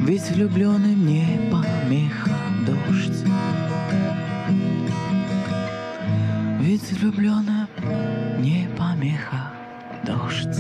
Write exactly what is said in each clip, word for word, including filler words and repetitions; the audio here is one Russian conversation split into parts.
Ведь влюбленным не помеха дождь. Ведь влюбленным не помеха дождь.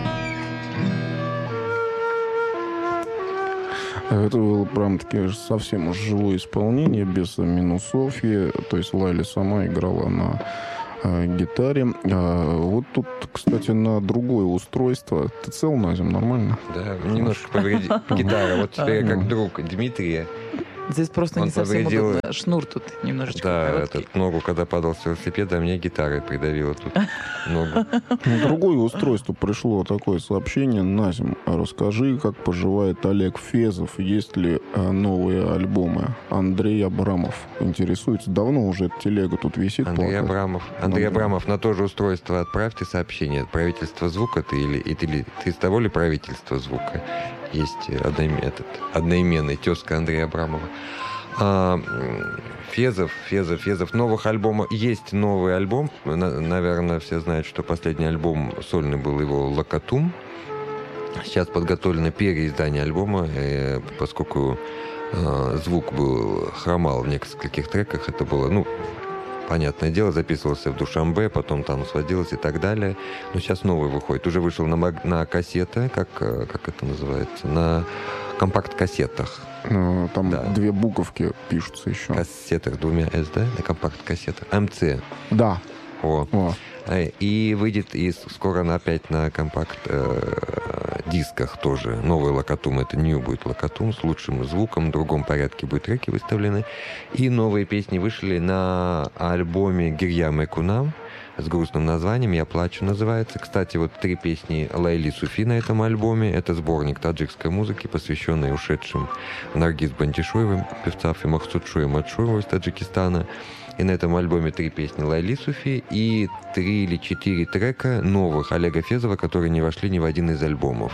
Это было прям-таки совсем уж живое исполнение, без минусовки. То есть Лайли сама играла на э, гитаре. А вот тут, кстати, на другое устройство. Ты цел, Назим, нормально? Да, немножко повредил гитара. Вот теперь как друг Дмитрия. Здесь просто Он не совсем повредил- удобно. Шнур тут немножечко Да, короткий. этот ногу, когда падал с велосипеда, мне гитарой придавило тут ногу. На другое устройство пришло такое сообщение. Назим, расскажи, как поживает Олег Фезов. Есть ли э, новые альбомы? Андрей Абрамов интересуется. Давно уже эта телега тут висит. Андрей плакат. Абрамов. Андрей Ну, да. Абрамов, на то же устройство отправьте сообщение. Правительство звука ты или, или ты с того ли правительства звука? Есть одноим- этот, одноименный тезка Андрея Абрамова. А, Фезов, Фезов, Фезов. Новых альбомов. Есть новый альбом. На- наверное, все знают, что последний альбом сольный был его «Локотум». Сейчас подготовлено переиздание альбома, э, поскольку э, звук был хромал в нескольких треках. Это было, ну, понятное дело, записывался в Душанбе, потом там сводилось и так далее. Но сейчас новый выходит. Уже вышел на, маг- на кассеты, как, э, как это называется, на компакт-кассетах. Э, Там Да. две буковки пишутся еще. Кассетах двумя «С», да? На компакт-кассетах. эм цэ. Да. О. О. Э, И выйдет и с- скоро на опять на компакт-дисках тоже. Новый «Локотум». Это New будет «Локотум» с лучшим звуком, в другом порядке будут треки выставлены. И новые песни вышли на альбоме Гирьям Экунам с грустным названием «Я плачу» называется. Кстати, вот три песни Лайли Суфи на этом альбоме. Это сборник таджикской музыки, посвященный ушедшим Наргиз Бантишоевым, певцам, и Махсудшой Матшурову из Таджикистана. И на этом альбоме три песни Лайли Суфи и три или четыре трека новых Олега Фезова, которые не вошли ни в один из альбомов.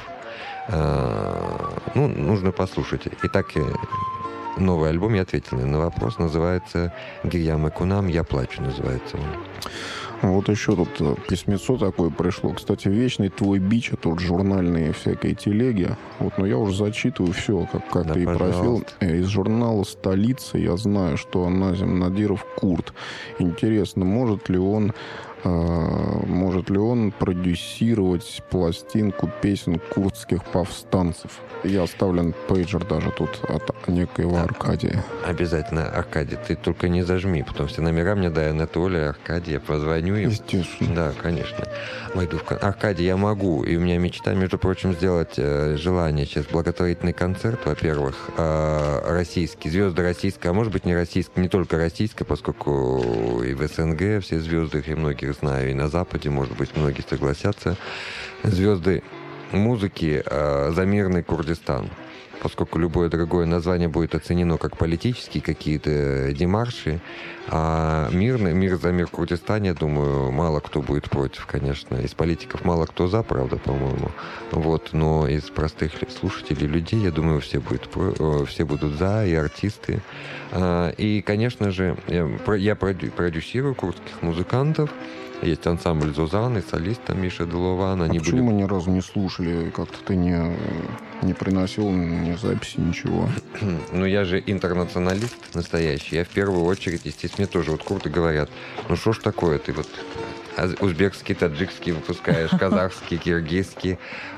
А, ну, нужно послушать. Итак, э, новый альбом, я ответил на вопрос, называется «Гирьям Экунам. Я плачу» называется он. Вот еще тут э, письмецо такое пришло. Кстати, вечный твой бич, тут журнальные всякие телеги. Вот, но я уже зачитываю все, как, как Да, ты и просил. пожалуйста. Э, Из журнала «Столица» я знаю, что Назим Надиров курд. Интересно, может ли он э, может ли он продюсировать пластинку песен курдских повстанцев? Я оставлен пейджер даже тут от некоего Да. Аркадия. Обязательно, Аркадий, ты только не зажми, потому что номера мне дай Анатолий, Аркадий, я позвоню им. Естественно. Да, конечно. Войду в кон- Аркадий, я могу. И у меня мечта, между прочим, сделать э, желание сейчас благотворительный концерт, во-первых, э, российский, звезды российской, а может быть не российской, не только российской, поскольку и в СНГ все звезды, я многих знаю, и на Западе, может быть, многие согласятся, звезды музыки э, за мирный Курдистан. Поскольку любое другое название будет оценено как политические какие-то демарши, а мирный, мир за мир в Курдистане, я думаю, мало кто будет против, конечно. Из политиков мало кто за, правда, по-моему. Вот, но из простых слушателей, людей, я думаю, все, будет, про- э, все будут за, и артисты. А, И, конечно же, я, про- я продю- продюсирую курдских музыкантов. Есть ансамбль «Зозан» и солист там Миша Делован. А Они почему были... мы ни разу не слушали? Как-то ты не, не приносил ни записи, ничего. Ну, я же интернационалист настоящий. Я в первую очередь, естественно, мне тоже вот курды говорят, ну что ж такое, ты вот аз- узбекский, таджикский выпускаешь, казахский, киргизский,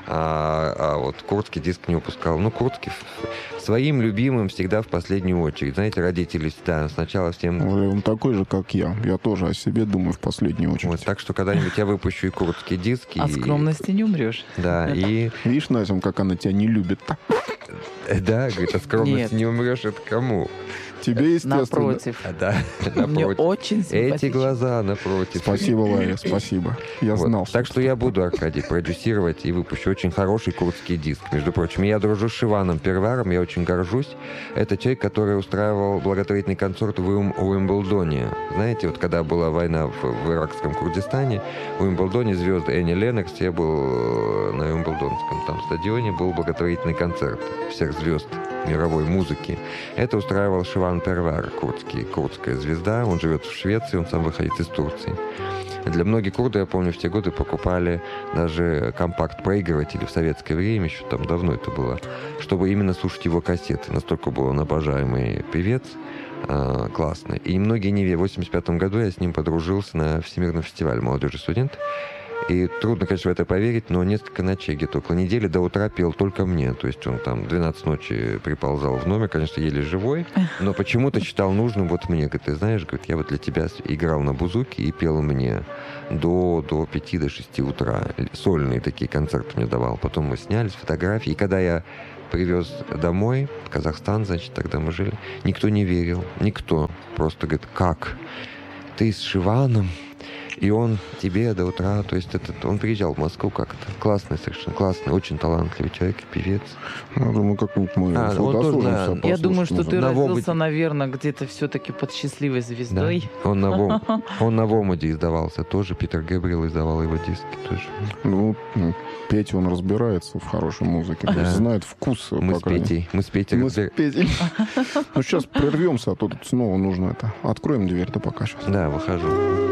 а, а вот курдский диск не выпускал. Ну, курдский ф- своим любимым всегда в последнюю очередь. Знаете, родители всегда сначала всем... Он такой же, как я. Я тоже о себе думаю в последнюю очередь. Вот, так что когда-нибудь я выпущу и курдский диск. От и- скромности не умрешь. Да, и... Видишь, Назим, как она тебя не любит. э, Да, говорит, от скромности Нет. не умрешь, это кому? Тебе, естественно. Напротив. А, да, Мне напротив. очень Эти симпатично. глаза напротив. Спасибо, Лайя, спасибо. Я Вот. знал. Так что я буду, Аркадий, продюсировать и выпущу очень хороший курдский диск. Между прочим, я дружу с Шиваном Перваром, я очень горжусь. Это человек, который устраивал благотворительный концерт в Уим- Уимблдоне. Знаете, вот когда была война в, в иракском Курдистане, в Уимблдоне звезды Энни Леннокс, я был э, на Уимблдонском там стадионе, был благотворительный концерт всех звезд мировой музыки. Это устраивал Шиван Первер, курдский, курдская звезда. Он живет в Швеции, он сам выходит из Турции. Для многих курдов, я помню, в те годы покупали даже компакт-проигрыватели в советское время, еще там давно это было, чтобы именно слушать его кассеты. Настолько был он обожаемый певец, э, классный. И многие не верят. В восемьдесят пятом году я с ним подружился на Всемирном фестивале молодежи студентов. И трудно, конечно, в это поверить, но несколько ночей, где-то около недели до утра пел только мне. То есть он там двенадцать ночи приползал в номер, конечно, еле живой, но почему-то считал нужным вот мне. Говорит, ты знаешь, говорит, я вот для тебя играл на бузуке и пел мне до, до пяти, до шести утра. Сольные такие концерты мне давал. Потом мы снялись, фотографии. И когда я привез домой, в Казахстан, значит, тогда мы жили, никто не верил. Никто. Просто говорит, как? Ты с Шиваном? И он тебе до утра, то есть этот, он приезжал в Москву как-то. Классный совершенно, классный, очень талантливый человек, певец. Ну, я думаю, как-нибудь мы А, он тоже, да. Я думаю, что ты На родился, Вомоде. наверное, где-то все-таки под счастливой звездой. Да. Он, на Вом... он на Вомоде издавался тоже, Питер Гэбриэл издавал его диски тоже. Ну, Петя, он разбирается в хорошей музыке, то Да. есть знает вкус. Мы по с крайней Петей, мы с Петей Мы с разбер- Петей. Ну, сейчас прервемся, а то тут снова нужно это. Откроем дверь-то пока сейчас. Да, выхожу.